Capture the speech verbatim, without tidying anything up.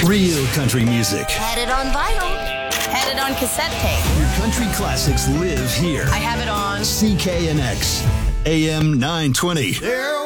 Real country music. Had it on vinyl. Had it on cassette tape. Your country classics live here. I have it on C K N X, A M nine twenty. There